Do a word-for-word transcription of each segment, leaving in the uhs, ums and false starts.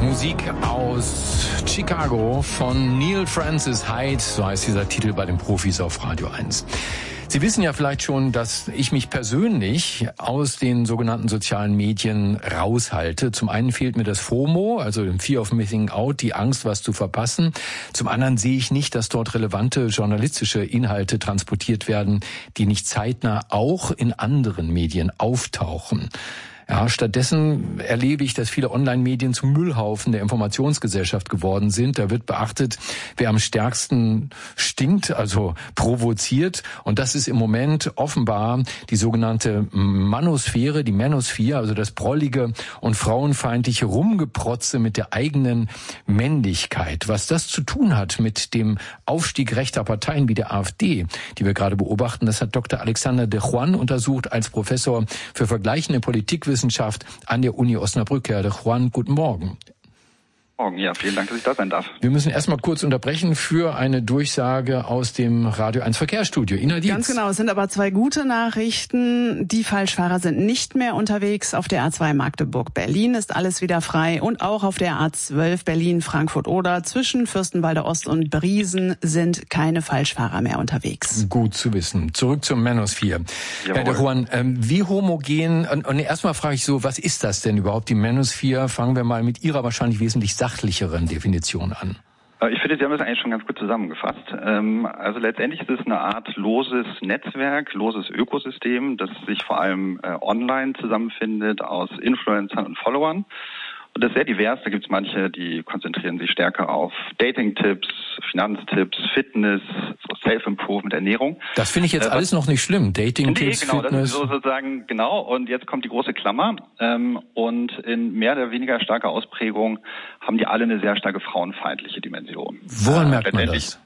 Musik aus Chicago von Neil Francis Hyde, so heißt dieser Titel bei den Profis auf Radio eins. Sie wissen ja vielleicht schon, dass ich mich persönlich aus den sogenannten sozialen Medien raushalte. Zum einen fehlt mir das FOMO, also Fear of Missing Out, die Angst, was zu verpassen. Zum anderen sehe ich nicht, dass dort relevante journalistische Inhalte transportiert werden, die nicht zeitnah auch in anderen Medien auftauchen. Ja, stattdessen erlebe ich, dass viele Online-Medien zum Müllhaufen der Informationsgesellschaft geworden sind. Da wird beachtet, wer am stärksten stinkt, also provoziert. Und das ist im Moment offenbar die sogenannte Manosphäre, die Manosphere, also das prollige und frauenfeindliche Rumgeprotze mit der eigenen Männlichkeit. Was das zu tun hat mit dem Aufstieg rechter Parteien wie der AfD, die wir gerade beobachten, das hat Doktor Alexander de Juan untersucht als Professor für vergleichende Politikwissenschaft an der Uni Osnabrück. Herr de Juan, guten Morgen. Morgen, ja, vielen Dank, dass ich da sein darf. Wir müssen erst mal kurz unterbrechen für eine Durchsage aus dem Radio eins Verkehrsstudio. Ina Dietz. Ganz genau, es sind aber zwei gute Nachrichten. Die Falschfahrer sind nicht mehr unterwegs. Auf der A zwei Magdeburg-Berlin ist alles wieder frei und auch auf der A zwölf Berlin-Frankfurt-Oder zwischen Fürstenwalde Ost und Briesen sind keine Falschfahrer mehr unterwegs. Gut zu wissen. Zurück zum Manosphere. Herr de Juan, ähm, wie homogen, und, und erstmal frage ich so, was ist das denn überhaupt, die Manosphere? Fangen wir mal mit Ihrer wahrscheinlich wesentlich sachlicheren Definition an. Ich finde, Sie haben das eigentlich schon ganz gut zusammengefasst. Also letztendlich ist es eine Art loses Netzwerk, loses Ökosystem, das sich vor allem online zusammenfindet aus Influencern und Followern. Und das ist sehr divers. Da gibt es manche, die konzentrieren sich stärker auf Dating-Tipps, Finanztipps, Fitness, so Self-Improvement, Ernährung. Das finde ich jetzt äh, alles noch nicht schlimm. Dating-Tipps, nee, genau, Fitness. Das ist so sozusagen, genau. Und jetzt kommt die große Klammer. Ähm, und in mehr oder weniger starker Ausprägung haben die alle eine sehr starke frauenfeindliche Dimension. Woran äh, merkt man das?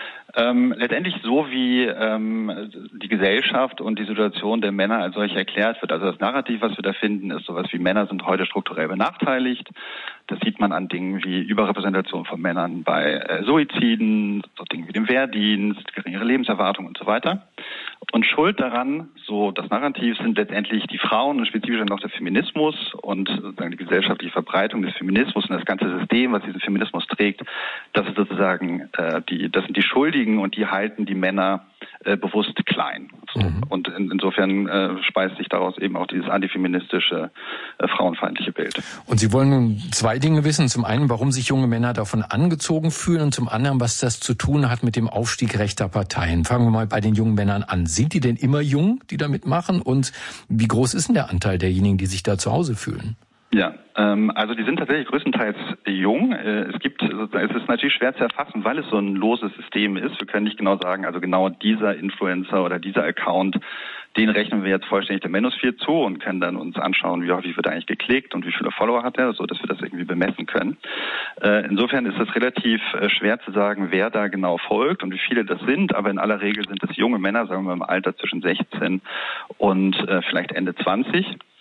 Ähm, letztendlich so, wie ähm, die Gesellschaft und die Situation der Männer als solche erklärt wird. Also das Narrativ, was wir da finden, ist sowas wie Männer sind heute strukturell benachteiligt. Das sieht man an Dingen wie Überrepräsentation von Männern bei äh, Suiziden, so Dingen wie dem Wehrdienst, geringere Lebenserwartung und so weiter. Und schuld daran, so das Narrativ, sind letztendlich die Frauen und spezifisch dann auch der Feminismus und sozusagen die gesellschaftliche Verbreitung des Feminismus und das ganze System, was diesen Feminismus trägt. Das ist sozusagen äh, die, das sind die Schuldigen und die halten die Männer äh, bewusst klein. So. Mhm. Und in, insofern äh, speist sich daraus eben auch dieses antifeministische, äh, frauenfeindliche Bild. Und Sie wollen nun zwei Dinge wissen. Zum einen, warum sich junge Männer davon angezogen fühlen und zum anderen, was das zu tun hat mit dem Aufstieg rechter Parteien. Fangen wir mal bei den jungen Männern an. Sind die denn immer jung, die da mitmachen? Und wie groß ist denn der Anteil derjenigen, die sich da zu Hause fühlen? Ja, ähm, also die sind tatsächlich größtenteils jung. Äh, es gibt, es ist natürlich schwer zu erfassen, weil es so ein loses System ist. Wir können nicht genau sagen, also genau dieser Influencer oder dieser Account, den rechnen wir jetzt vollständig der Manosphere zu und können dann uns anschauen, wie häufig wird eigentlich geklickt und wie viele Follower hat er, so dass wir das irgendwie bemessen können. Äh, insofern ist es relativ äh, schwer zu sagen, wer da genau folgt und wie viele das sind, aber in aller Regel sind es junge Männer, sagen wir im Alter zwischen sechzehn und äh, vielleicht Ende zwanzig.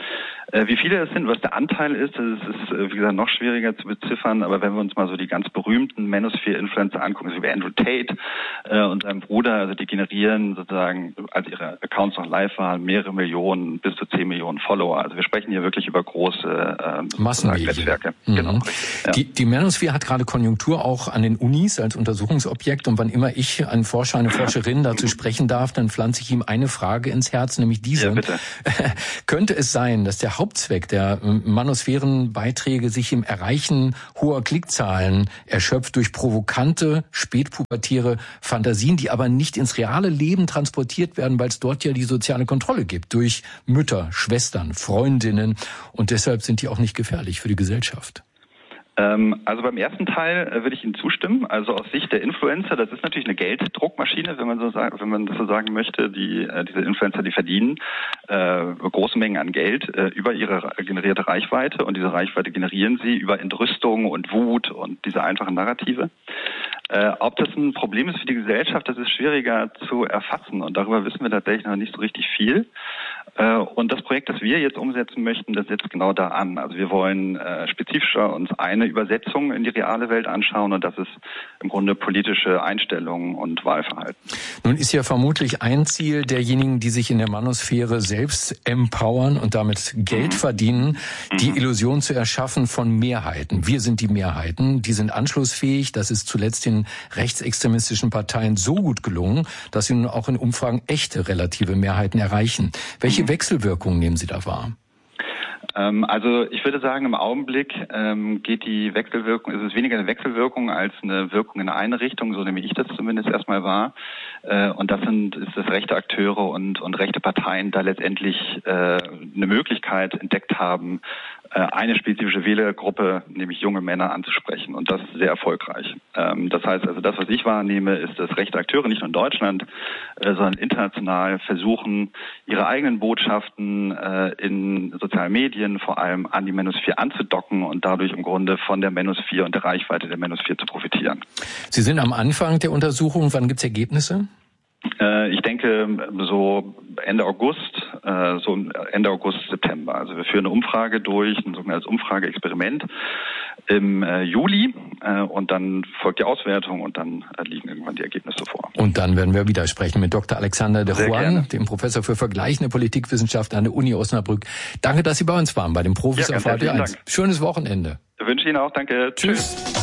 Äh, wie viele das sind, was der Anteil ist, das ist, äh, wie gesagt, noch schwieriger zu beziffern, aber wenn wir uns mal so die ganz berühmten Manosphere-Influencer angucken, so wie Andrew Tate äh, und sein Bruder, also die generieren sozusagen, als ihre Accounts noch live waren, mehrere Millionen, bis zu zehn Millionen Follower. Also wir sprechen hier wirklich über große äh, Massennetzwerke. Mhm. Genau. Ja. Die, die Manosphere hat gerade Konjunktur auch an den Unis als Untersuchungsobjekt und wann immer ich einen Forscher, eine Forscherin dazu sprechen darf, dann pflanze ich ihm eine Frage ins Herz, nämlich diese. Ja, bitte. Könnte es sein, dass der Hauptzweck der Manosphärenbeiträge sich im Erreichen hoher Klickzahlen erschöpft durch provokante, spätpubertäre Fantasien, die aber nicht ins reale Leben transportiert werden, weil es dort ja die soziale Kontrolle gibt durch Mütter, Schwestern, Freundinnen und deshalb sind die auch nicht gefährlich für die Gesellschaft? Also beim ersten Teil würde ich Ihnen zustimmen. Also aus Sicht der Influencer, das ist natürlich eine Gelddruckmaschine, wenn man so sagen, wenn man das so sagen möchte. Die diese Influencer, die verdienen äh, große Mengen an Geld äh, über ihre generierte Reichweite und diese Reichweite generieren sie über Entrüstung und Wut und diese einfachen Narrative. Äh, ob das ein Problem ist für die Gesellschaft, das ist schwieriger zu erfassen und darüber wissen wir tatsächlich noch nicht so richtig viel. Und das Projekt, das wir jetzt umsetzen möchten, das setzt genau da an. Also wir wollen äh, spezifischer uns eine Übersetzung in die reale Welt anschauen und das ist im Grunde politische Einstellungen und Wahlverhalten. Nun ist ja vermutlich ein Ziel derjenigen, die sich in der Manosphäre selbst empowern und damit Geld mhm. verdienen, die mhm. Illusion zu erschaffen von Mehrheiten. Wir sind die Mehrheiten, die sind anschlussfähig. Das ist zuletzt den rechtsextremistischen Parteien so gut gelungen, dass sie nun auch in Umfragen echte relative Mehrheiten erreichen. Welche Wechselwirkungen nehmen Sie da wahr? Ähm, also ich würde sagen, im Augenblick ähm, geht die Wechselwirkung, ist es weniger eine Wechselwirkung als eine Wirkung in eine Richtung, so nehme ich das zumindest erstmal wahr. Äh, und das sind ist das rechte Akteure und, und rechte Parteien da letztendlich äh, eine Möglichkeit entdeckt haben, äh, eine spezifische Wählergruppe, nämlich junge Männer, anzusprechen. Und das ist sehr erfolgreich. Ähm, das heißt also, das, was ich wahrnehme, ist, dass rechte Akteure nicht nur in Deutschland, äh, sondern international versuchen, ihre eigenen Botschaften äh, in sozialen Medien vor allem an die Manosphere anzudocken und dadurch im Grunde von der Manosphere und der Reichweite der Manosphere zu profitieren. Sie sind am Anfang der Untersuchung. Wann gibt es Ergebnisse? Äh, ich denke so Ende August, äh, so Ende August, September. Also wir führen eine Umfrage durch, ein sogenanntes Umfrageexperiment im äh, Juli äh, und dann folgt die Auswertung und dann äh, liegen irgendwann die Ergebnisse vor. Und dann werden wir wieder sprechen mit Doktor Alexander de Juan, dem Professor für vergleichende Politikwissenschaft an der Uni Osnabrück. Danke, dass Sie bei uns waren, bei den Profis ja, auf Radio eins. Schönes Wochenende. Ich wünsche Ihnen auch, danke. Tschüss. Tschüss.